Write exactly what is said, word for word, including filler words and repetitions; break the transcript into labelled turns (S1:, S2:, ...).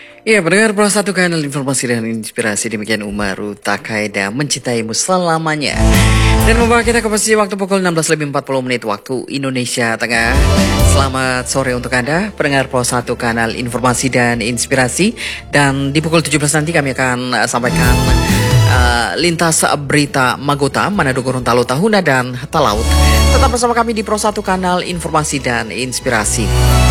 S1: Iya, pendengar Pro satu kanal informasi dan inspirasi demikian Umaru Takaida mencintaimu selamanya. Dan membawa kita ke posisi waktu pukul enam belas lebih empat puluh menit waktu Indonesia Tengah. Selamat sore untuk Anda, pendengar Pro satu kanal informasi dan inspirasi. Dan di pukul tujuh belas nanti kami akan uh, sampaikan uh, lintas berita Magota, Manado, Gorontalo, Tahuna dan Talaut. Tetap bersama kami di Pro satu kanal informasi dan inspirasi.